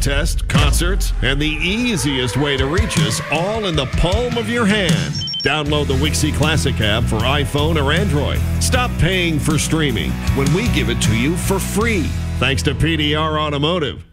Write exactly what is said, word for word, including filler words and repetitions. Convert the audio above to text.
contests, concerts, and the easiest way to reach us all in the palm of your hand. Download the Wixie Classic app for iPhone or Android. Stop paying for streaming when we give it to you for free. Thanks to P D R Automotive.